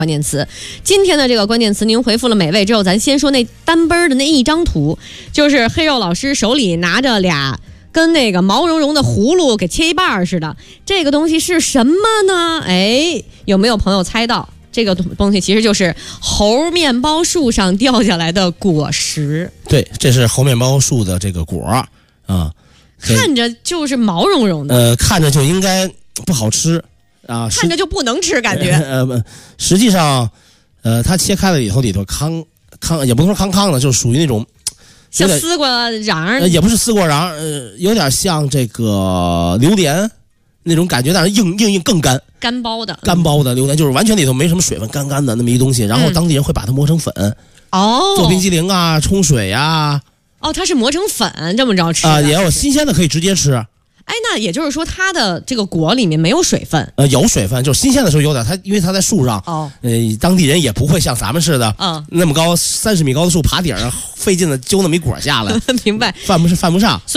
关键词。今天的这个关键词您回复了美味之后，咱先说那单奔的那一张图，就是黑肉老师手里拿着俩跟那个毛茸茸的葫芦给切一半似的，这个东西是什么呢？哎，有没有朋友猜到？这个东西其实就是猴面包树上掉下来的果实。 对，这是猴面包树的这个果啊， 看着就是毛茸茸的， 看着就应该不好吃啊， 看着就不能吃，感觉。 实际上，它切开了以后，里头康也不能说康的，就是属于那种像丝瓜瓤， 也不是丝瓜瓤，有点像这个榴莲那种感觉，但是硬更干。干包的榴莲，就是完全里头没什么水分，干干的那么一东西。然后当地人会把它磨成粉，做冰激凌啊，冲水啊。 哦，它是磨成粉这么着吃啊，也有新鲜的可以直接吃。 哎，那也就是说，它的这个果里面没有水分？ 有水分，就是新鲜的时候有点。它因为它在树上，当地人也不会像咱们似的，那么高30米高的树爬顶上费劲的揪那么一果下来， 明白？ 犯不上。